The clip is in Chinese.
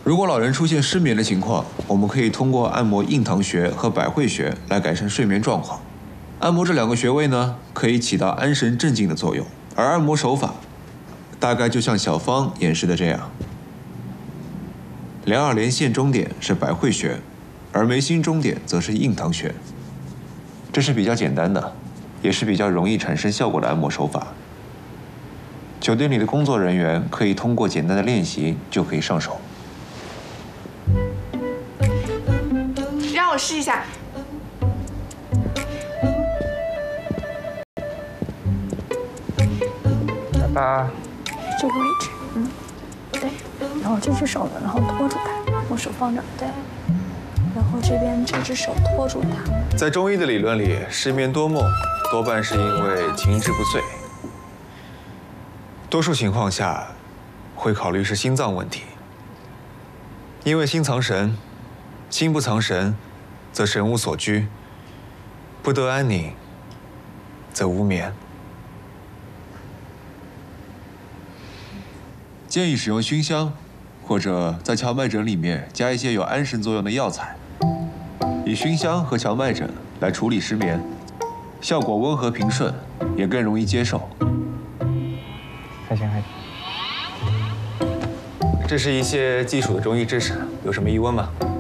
如果老人出现失眠的情况，我们可以通过按摩印堂穴和百会穴来改善睡眠状况。按摩这2个穴位呢，可以起到安神镇静的作用。而按摩手法，大概就像小芳演示的这样。两耳连线中点是百会穴，而眉心中点则是印堂穴。这是比较简单的，也是比较容易产生效果的按摩手法。酒店里的工作人员可以通过简单的练习就可以上手。 让我试一下。 爸爸， 这个位置，对。然后这只手呢，然后托住它，我手放这儿，对。然后这边这只手托住它。 在中医的理论里，失眠多梦多半是因为情志不遂，多数情况下会考虑是心脏问题。因为心藏神，心不藏神，则神无所居，不得安宁，则无眠。建议使用熏香，或者在荞麦枕里面加一些有安神作用的药材，以熏香和荞麦枕来处理失眠，效果温和平顺，也更容易接受。 还行。 这是一些基础的中医知识，有什么疑问吗？